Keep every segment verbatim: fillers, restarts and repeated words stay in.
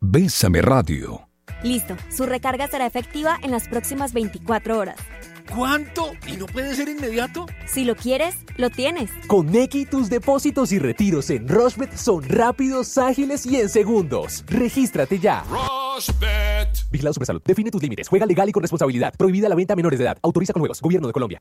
Bésame Radio. Listo, su recarga será efectiva en las próximas veinticuatro horas. ¿Cuánto? ¿Y no puede ser inmediato? Si lo quieres, lo tienes. Con Nequi, tus depósitos y retiros en Rushbet son rápidos, ágiles y en segundos. Regístrate ya. Rushbet. Vigilado Supersalud. Define tus límites. Juega legal y con responsabilidad. Prohibida la venta a menores de edad. Autoriza con juegos. Gobierno de Colombia.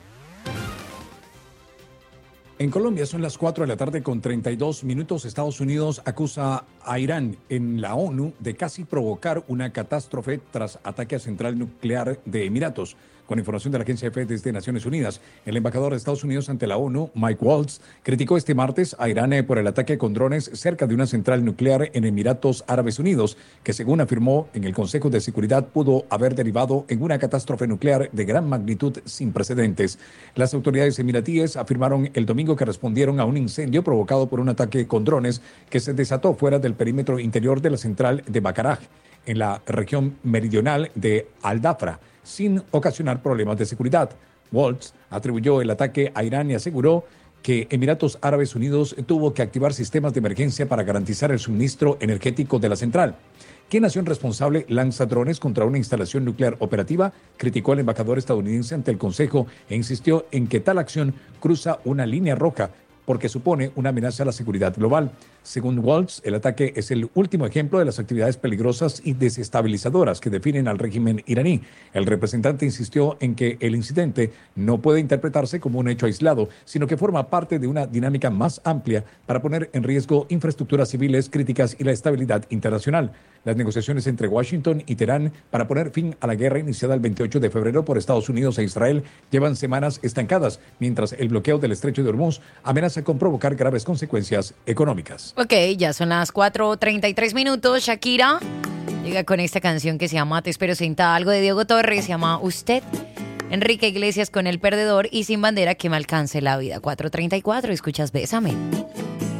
En Colombia son las cuatro de la tarde con treinta y dos minutos. Estados Unidos acusa a Irán en la ONU de casi provocar una catástrofe tras ataque a central nuclear de Emiratos. Con información de la agencia F desde Naciones Unidas, el embajador de Estados Unidos ante la ONU, Mike Waltz, criticó este martes a Irán por el ataque con drones cerca de una central nuclear en Emiratos Árabes Unidos, que según afirmó en el Consejo de Seguridad pudo haber derivado en una catástrofe nuclear de gran magnitud sin precedentes. Las autoridades emiratíes afirmaron el domingo que respondieron a un incendio provocado por un ataque con drones que se desató fuera del perímetro interior de la central de Bakaraj, en la región meridional de Al-Dafra, sin ocasionar problemas de seguridad. Waltz atribuyó el ataque a Irán y aseguró que Emiratos Árabes Unidos tuvo que activar sistemas de emergencia para garantizar el suministro energético de la central. ¿Qué nación responsable lanza drones contra una instalación nuclear operativa? Criticó al embajador estadounidense ante el Consejo e insistió en que tal acción cruza una línea roja porque supone una amenaza a la seguridad global. Según Waltz, el ataque es el último ejemplo de las actividades peligrosas y desestabilizadoras que definen al régimen iraní. El representante insistió en que el incidente no puede interpretarse como un hecho aislado, sino que forma parte de una dinámica más amplia para poner en riesgo infraestructuras civiles críticas y la estabilidad internacional. Las negociaciones entre Washington y Teherán para poner fin a la guerra iniciada el veintiocho de febrero por Estados Unidos e Israel llevan semanas estancadas, mientras el bloqueo del estrecho de Hormuz amenaza con provocar graves consecuencias económicas. Ok, ya son las cuatro treinta y tres minutos. Shakira llega con esta canción que se llama Te espero sentada, algo de Diego Torres, se llama Usted. Enrique Iglesias con El Perdedor y Sin Bandera, que me alcance la vida. cuatro treinta y cuatro, escuchas Bésame.